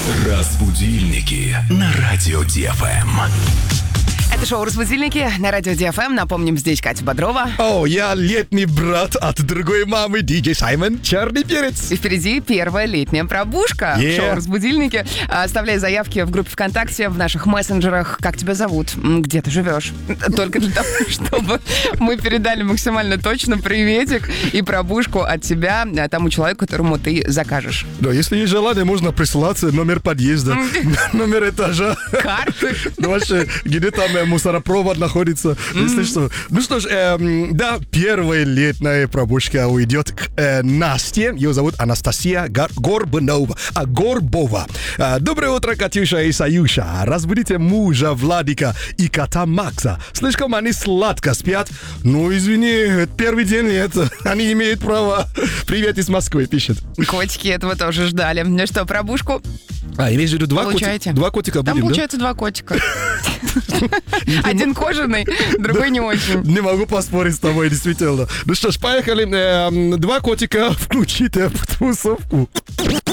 Разбудильники на радио ДФМ. Это шоу «Разбудильники» на радио ДФМ. Напомним, здесь Катя Бодрова. Я летний брат от другой мамы, диджей Саймон Черный Перец. И впереди первая летняя пробужка в шоу «Разбудильники». Оставляй заявки в группе ВКонтакте, в наших мессенджерах. Как тебя зовут? Где ты живешь? Только для того, чтобы мы передали максимально точно приветик и пробужку от тебя тому человеку, которому ты закажешь. Да, если есть желание, можно присылать номер подъезда, номер этажа. Карты. Ну, вообще, где там мусоропровод находится, если что. Ну что ж, да, первая летняя пробужка уйдет к Насте. Ее зовут Анастасия Горбова. Доброе утро, Катюша и Саюша. Разбудите мужа Владика и кота Макса. Слишком они сладко спят. Ну, извини, это первый день лета. Они имеют право. Привет из Москвы, пишет. Котики этого тоже ждали. Ну что, пробужку? Имеешь в виду два котика Там будем, получается два котика. Один кожаный, другой не очень. Не могу поспорить с тобой, действительно. Ну что ж, поехали. Два котика, включите в тусовку.